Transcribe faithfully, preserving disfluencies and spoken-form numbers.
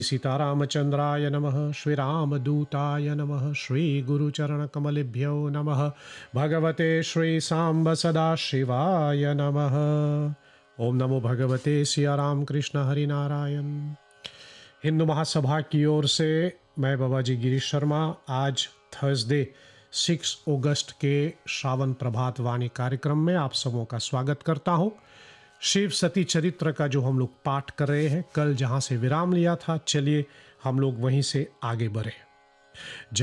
सीतारामचंद्राय नमः, श्री रामदूताय नमः, श्री गुरुचरणकमलेभ्यो नमः, भगवते श्री सांब सदाशिवाय नमः। ओम नमो भगवते सिया राम कृष्ण हरि नारायण। हिंदू महासभा की ओर से मैं बाबा जी गिरीश शर्मा आज थर्सडे सिक्स अगस्त के श्रावण प्रभात वाणी कार्यक्रम में आप सबों का स्वागत करता हूं। शिव सती चरित्र का जो हम लोग पाठ कर रहे हैं, कल जहां से विराम लिया था, चलिए हम लोग वहीं से आगे बढ़े।